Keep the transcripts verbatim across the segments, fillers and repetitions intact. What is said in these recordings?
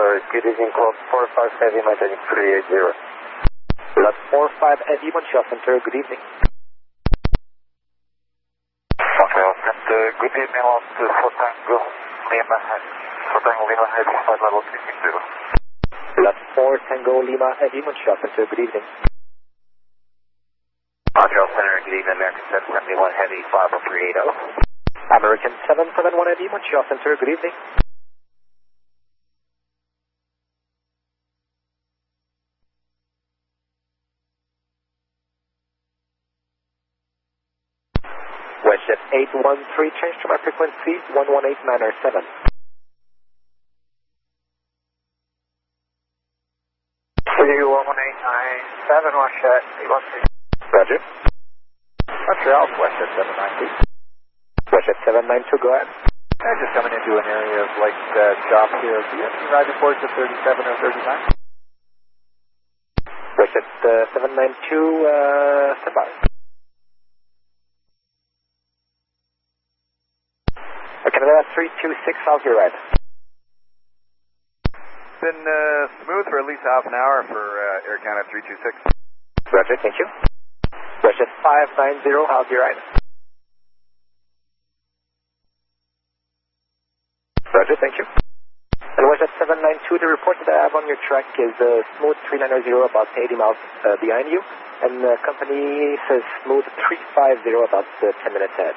Uh, good evening, Club four five Heavy, maintaining three eight zero. Club four five Heavy, Montreal Center, good evening. Montreal Center, good evening, lost to four Tango Lima, four Tango Lima Heavy, flight level three six zero. Club four Tango Lima Heavy, Montreal Center, good evening. Montreal Center, good evening, American seven seventy-one Heavy, five oh three eight oh. American seven seventy-one Heavy, Montreal Center, good evening. WestJet eight one three, change to my frequency, one one eight nine seven. three one one eight nine seven, WestJet eight one three. Roger. Montreal, WestJet seven nine two. WestJet seven nine two, go ahead. I'm just coming into an area of light uh, stop here. Do you have any ride reports of thirty-seven or thirty-nine? WestJet uh, seven nine two, uh, stand by. Canada three two six, how's your ride? Been uh, smooth for at least half an hour for uh, Air Canada three two six. Roger, thank you. WestJet five nine zero, how's your ride? Roger, thank you. And WestJet seven nine two, the report that I have on your track is uh, smooth three nine zero, about eighty miles uh, behind you, and the company says smooth three five zero, about uh, ten minutes ahead.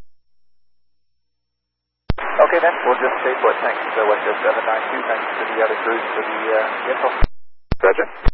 Okay then, we'll just stay put. Thanks. So WestJet seven nine two, thanks to the other crews for the uh, info. Roger.